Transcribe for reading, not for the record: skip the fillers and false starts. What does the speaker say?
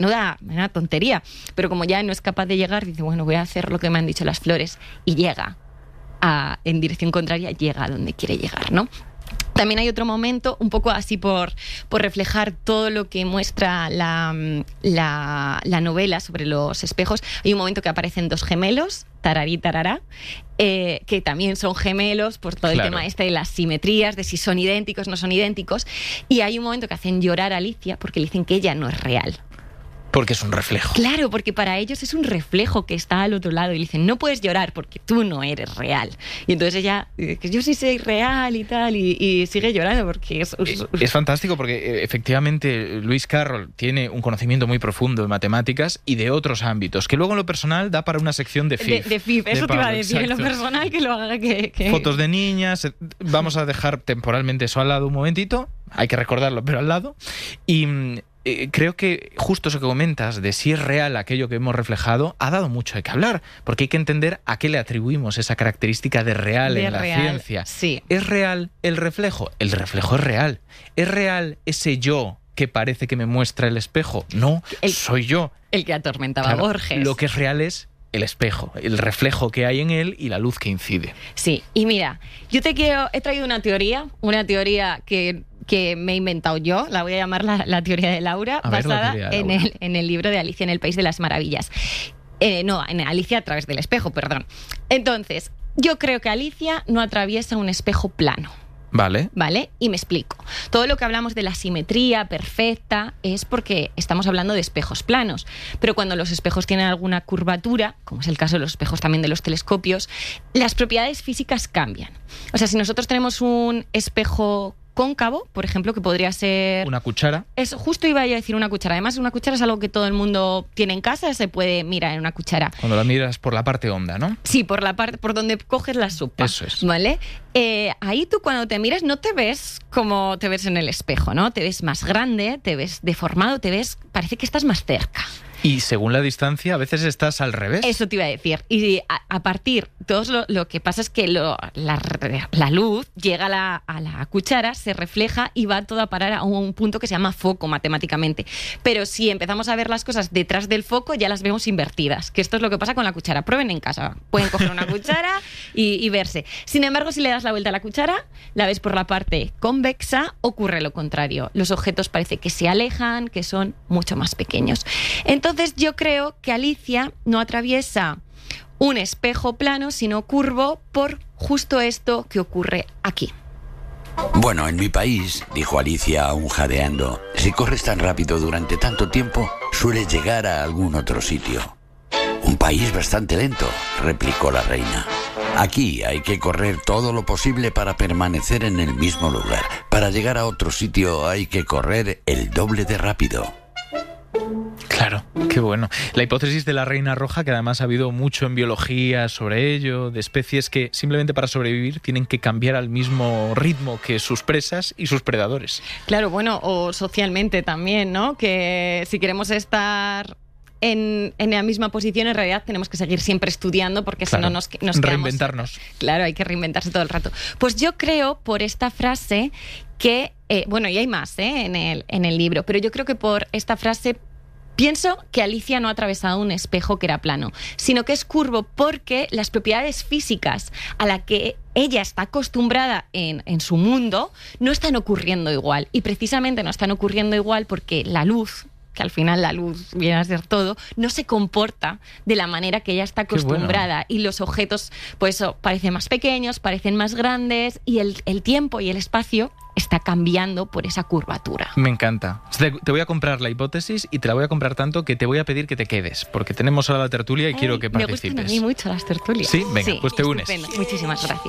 una tontería. Pero como ya no es capaz de llegar, dice, bueno, voy a hacer lo que me han dicho las flores. Y llega en dirección contraria, llega a donde quiere llegar, ¿no? También hay otro momento, un poco así por reflejar todo lo que muestra la novela sobre los espejos. Hay un momento que aparecen dos gemelos, tararí, tarará, que también son gemelos por todo el tema de las simetrías, de si son idénticos, no son idénticos. Y hay un momento que hacen llorar a Alicia porque le dicen que ella no es real. Porque es un reflejo. Claro, porque para ellos es un reflejo que está al otro lado. Y le dicen, no puedes llorar porque tú no eres real. Y entonces ella, que yo sí soy real y tal, y sigue llorando porque es fantástico porque efectivamente Lewis Carroll tiene un conocimiento muy profundo de matemáticas y de otros ámbitos, que luego en lo personal da para una sección de FIF. De FIF, eso te iba a decir, exacto. En lo personal que lo haga Fotos de niñas, vamos a dejar temporalmente eso al lado un momentito, hay que recordarlo, pero al lado. Y creo que justo eso que comentas de si es real aquello que hemos reflejado ha dado mucho de qué hablar, porque hay que entender a qué le atribuimos esa característica de real en la ciencia. Sí. ¿Es real el reflejo? El reflejo es real. ¿Es real ese yo que parece que me muestra el espejo? No, soy yo. El que atormentaba a Borges. Lo que es real es el espejo, el reflejo que hay en él y la luz que incide. Sí, y mira, he traído una teoría que me he inventado yo, la voy a llamar la teoría de Laura, basada en el libro de Alicia en el País de las Maravillas. En Alicia a través del espejo, perdón. Entonces, yo creo que Alicia no atraviesa un espejo plano. Vale. Y me explico. Todo lo que hablamos de la simetría perfecta es porque estamos hablando de espejos planos. Pero cuando los espejos tienen alguna curvatura, como es el caso de los espejos también de los telescopios, las propiedades físicas cambian. O sea, si nosotros tenemos un espejo cóncavo, por ejemplo, que podría ser... Una cuchara. Eso, justo iba a decir una cuchara. Además, una cuchara es algo que todo el mundo tiene en casa, se puede mirar en una cuchara. Cuando la miras por la parte honda, ¿no? Sí, por la parte por donde coges la sopa. Eso es. ¿Vale? Ahí tú cuando te miras no te ves como te ves en el espejo, ¿no? Te ves más grande, te ves deformado, parece que estás más cerca. Y según la distancia, a veces estás al revés. Eso te iba a decir. Y a partir, todo lo que pasa es que la luz llega a la cuchara, se refleja y va todo a parar a un punto que se llama foco matemáticamente. Pero si empezamos a ver las cosas detrás del foco, ya las vemos invertidas. Que esto es lo que pasa con la cuchara. Prueben en casa. Pueden coger una cuchara y verse. Sin embargo, si le das la vuelta a la cuchara, la ves por la parte convexa, ocurre lo contrario. Los objetos parece que se alejan, que son mucho más pequeños. Entonces yo creo que Alicia no atraviesa un espejo plano, sino curvo por justo esto que ocurre aquí. Bueno, en mi país, dijo Alicia aún jadeando, si corres tan rápido durante tanto tiempo, sueles llegar a algún otro sitio. Un país bastante lento, replicó la reina. Aquí hay que correr todo lo posible para permanecer en el mismo lugar. Para llegar a otro sitio hay que correr el doble de rápido. Claro, qué bueno. La hipótesis de la reina roja, que además ha habido mucho en biología sobre ello, de especies que simplemente para sobrevivir tienen que cambiar al mismo ritmo que sus presas y sus predadores. Claro, bueno, o socialmente también, ¿no? Que si queremos estar en la misma posición, en realidad tenemos que seguir siempre estudiando porque si no nos quedamos... Reinventarnos. Claro, hay que reinventarse todo el rato. Pues yo creo, por esta frase, que... bueno, y hay más en el libro, pero yo creo que por esta frase pienso que Alicia no ha atravesado un espejo que era plano, sino que es curvo porque las propiedades físicas a las que ella está acostumbrada en su mundo no están ocurriendo igual. Y precisamente no están ocurriendo igual porque la luz, que al final la luz viene a ser todo, no se comporta de la manera que ella está acostumbrada. Bueno. Y los objetos, pues parecen más pequeños, parecen más grandes, y el tiempo y el espacio está cambiando por esa curvatura. Me encanta. Te voy a comprar la hipótesis y te la voy a comprar tanto que te voy a pedir que te quedes, porque tenemos ahora la tertulia y quiero que participes. Me gustan a mí mucho las tertulias. Sí, venga, pues te unes. Muchísimas gracias.